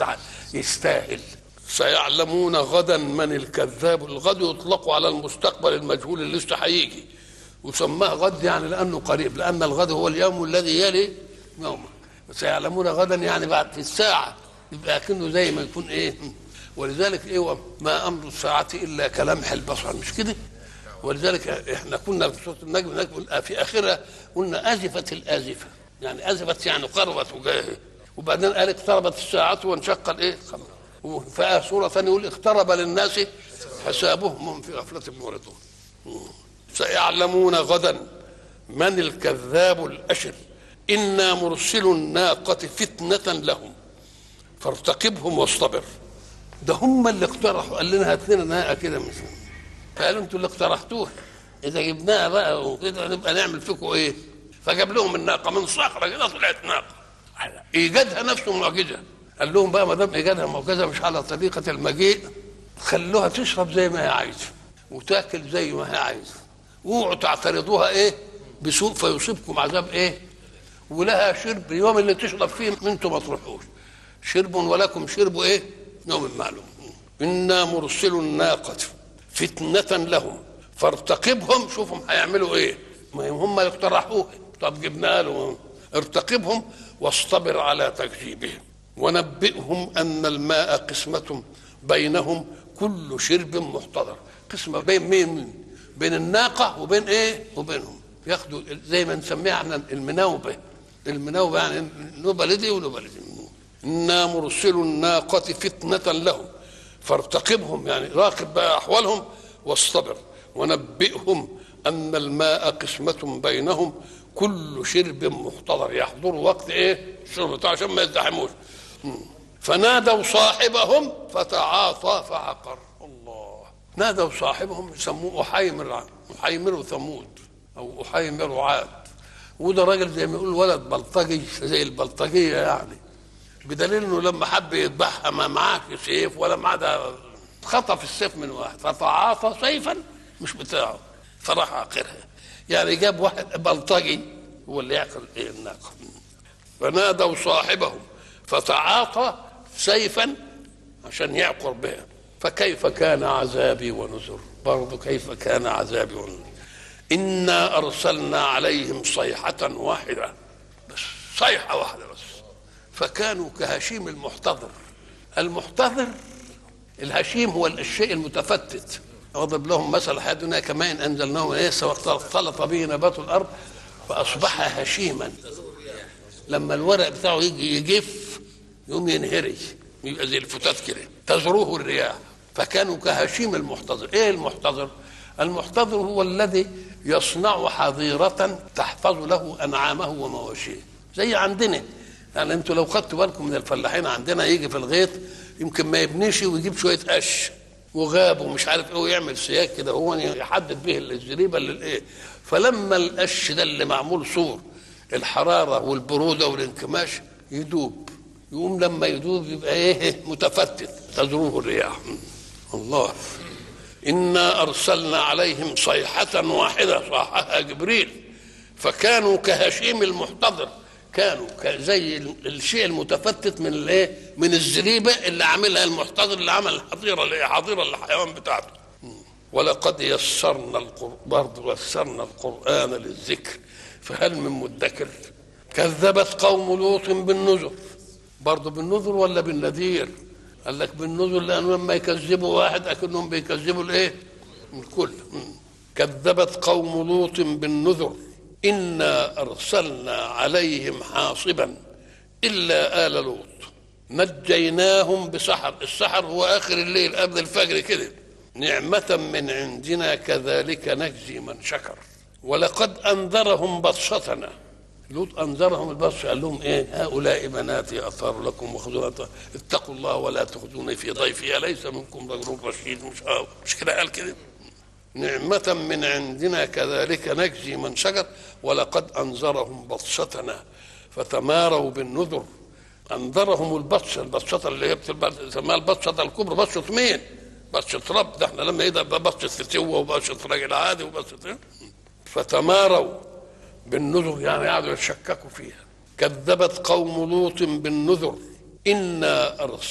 يستاهل. سيعلمون غدا من الكذاب. الغد يطلق على المستقبل المجهول اللي لسه هيجي، وسماه غد يعني لانه قريب، لان الغد هو اليوم الذي يلي يومه. سيعلمون غدا يعني بعد في الساعه، يبقى كأنه زي ما يكون ايه. ولذلك ايه، ما امر الساعه الا كلمح البصر، مش كده؟ ولذلك احنا كنا في سوره النجم في اخرها قلنا ازفت الازفه، يعني ازفت يعني قربت وجايه، وبعدين قال اقتربت الساعه وانشق الايه القمر. وفي سوره ثانيه يقول اقترب للناس حسابهم وهم في غفله معرضون. سيعلمون غدا من الكذاب الاشر. انا مرسل الناقه فتنه لهم فارتقبهم واصطبر. ده هم اللي اقترحوا، قال لنا هات لنا ناقه كده مثلا، فقالوا انتوا اللي اقترحتوها، اذا جبناها بقى وكده نبقى نعمل فيكم ايه؟ فجاب لهم الناقه من صخره كده طلعت ناقه، ايجادها نفسه معجزه. قال لهم بقى ما دام ايجادها معجزه مش على طريقه المجيء، خلوها تشرب زي ما هي عايزه وتاكل زي ما هي عايزه، اوعوا تعترضوها ايه بسوء فيصيبكم عذاب ايه. ولها شرب اليوم اللي تشرب فيه انتم ما تروحوش، شرب ولكم شرب ايه يوم معلوم. انا مرسل الناقه فتنه لهم فارتقبهم، شوفهم هيعملوا ايه، ما هم اللي اقترحوه، طب جبنا لهم. ارتقبهم واصطبر على تكذيبهم ونبئهم ان الماء قسمه بينهم كل شرب محتضر. قسمه بين مين؟ بين الناقه وبين ايه وبينهم، ياخدوا زي ما نسميها احنا المناوبه. المناوبه يعني نوبه دي ونوبه دي. انا مرسل الناقه فتنه لهم فارتقبهم، يعني راقب بقى احوالهم، واصطبر ونبئهم ان الماء قسمه بينهم كل شرب محتضر، يحضر وقت ايه الشرب عشان ما يزدحموش. فنادوا صاحبهم فتعاطى فعقر. الله، نادوا صاحبهم يسموه أحيمر ثمود او أحيمر عاد، وده راجل زي ما يقول ولد بلطجي زي البلطجيه يعني، بدليل انه لما حب يذبحها ما معاش سيف ولا معاه، ده خطف السيف من واحد فتعاطى سيفا مش بتاعه فراح عاقرها، يعني جاب واحد بلطجي هو اللي يعقل ايه الناقه. فنادوا صاحبهم فتعاطى سيفا عشان يعقر بها، فكيف كان عذابي ونذر. برضه كيف كان عذابي ونذر. انا ارسلنا عليهم صيحه واحده، بس صيحه واحده بس، فكانوا كهشيم المحتضر. المحتضر الهشيم هو الشيء المتفتت. اضرب لهم مثل حدنا كماء انزلناه ايه واختلط به نبات الارض فاصبح هشيما. لما الورق بتاعه يجي يجف يقوم ينهري يبقى زي الفتات كده، تزروه الرياح. فكانوا كهشيم المحتضر. ايه المحتضر؟ المحتضر هو الذي يصنع حظيرة تحفظ له انعامه ومواشيه، زي عندنا. يعني انتوا لو خدتوا بالكم من الفلاحين عندنا، يجي في الغيط يمكن ما يبنيش ويجيب شويه قش وغاب ومش عارف ايه ويعمل سياج كده هو يحدد به الزريبه للايه. فلما القش ده اللي معمول سور الحراره والبروده والانكماش يدوب، يقوم لما يدوب يبقى ايه متفتت تزروه الرياح. الله. انا ارسلنا عليهم صيحه واحده صاحها جبريل فكانوا كهشيم المحتضر، كانوا زي الشيء المتفتت من الايه من الزريبه اللي عاملها المحتضر اللي عمل الحظيره اللي هي حظيره الحيوان بتاعته. ولقد يسرنا القران للذكر فهل من مدكر. كذبت قوم لوط بالنذر. برضه بالنذر ولا بالنذير؟ قال لك بالنذر لانه لما يكذبوا واحد اكنهم بيكذبوا الايه الكل. كذبت قوم لوط بالنذر إنا أرسلنا عليهم حاصبا إلا آل لوط نجيناهم بسحر. السحر هو آخر الليل قبل الفجر كده. نعمة من عندنا كذلك نجزي من شكر. ولقد أنذرهم بطشتنا. لوط أنذرهم البطش، قال لهم إيه؟ هؤلاء بناتي أطهر لكم وخذوا اتقوا الله ولا تخذوني في ضيفي أليس منكم رجل رشيد. مش كده قال كده؟ نعمة من عندنا كذلك نجزي من شكر. ولقد أنذرهم بطشتنا فتماروا بالنذر. أنذرهم البطشة اللي هي بتسمى البطشة الكبرى. بطشة مين؟ بطشة رب. ده احنا لما يبقى بطشة فتوة وبطشة راجل عادي وبطشة فتماروا بالنذر يعني قعدوا يتشككوا فيها. كذبت قوم لوط بالنذر إنا أرسلنا